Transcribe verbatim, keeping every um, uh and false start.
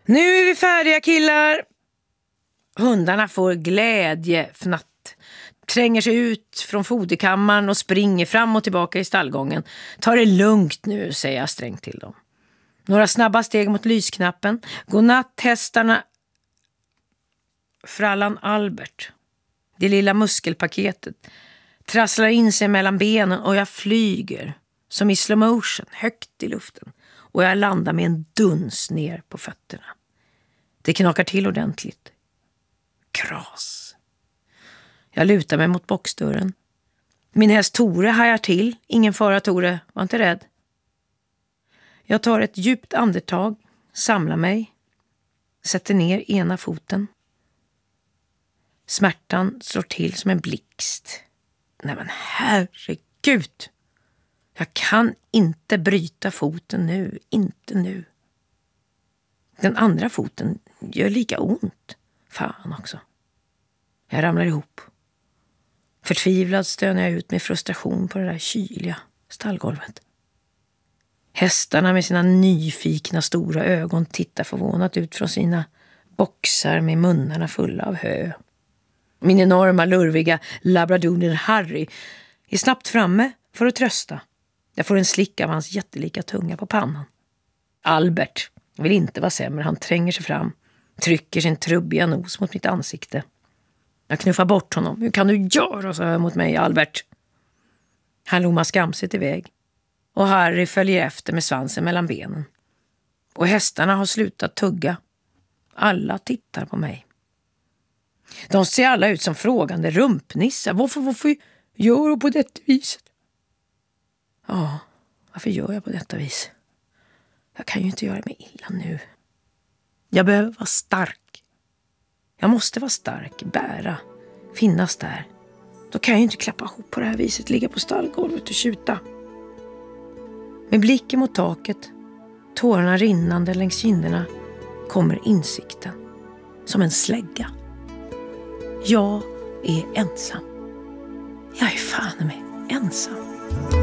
Nu är vi färdiga, killar. Hundarna får glädjefnatt. Tränger sig ut från foderkammaren och springer fram och tillbaka i stallgången. Ta det lugnt nu, säger jag strängt till dem. Några snabba steg mot lysknappen. Godnatt, hästarna. Frallan Albert. Det lilla muskelpaketet trasslar in sig mellan benen och jag flyger som i slow motion högt i luften. Och jag landar med en duns ner på fötterna. Det knakar till ordentligt. Kras. Jag lutar mig mot boxdörren. Min häst Tore hajar till. Ingen fara, Tore. Var inte rädd. Jag tar ett djupt andetag. Samlar mig. Sätter ner ena foten. Smärtan slår till som en blixt. Nej men herregud. Jag kan inte bryta foten nu. Inte nu. Den andra foten gör lika ont. Fan också. Jag ramlar ihop. Förtvivlad stönar jag ut med frustration på det där kyliga stallgolvet. Hästarna med sina nyfikna stora ögon tittar förvånat ut från sina boxar med munnarna fulla av hö. Min enorma lurviga labradoodle Harry är snabbt framme för att trösta. Jag får en slick av hans jättelika tunga på pannan. Albert vill inte vara sämre. Han tränger sig fram, trycker sin trubbiga nos mot mitt ansikte. Jag knuffar bort honom. Hur kan du göra så här mot mig, Albert? Han lommar skamset iväg. Och Harry följer efter med svansen mellan benen. Och hästarna har slutat tugga. Alla tittar på mig. De ser alla ut som frågande rumpnissar. Varför, varför gör du på detta viset? Ja, varför gör jag på detta vis? Jag kan ju inte göra mig illa nu. Jag behöver vara stark. Jag måste vara stark, bära, finnas där. Då kan jag ju inte klappa ihop på det här viset, ligga på stallgolvet och tjuta. Med blicken mot taket, tårarna rinnande längs kinderna, kommer insikten som en slägga. Jag är ensam. Jag är fan med ensam.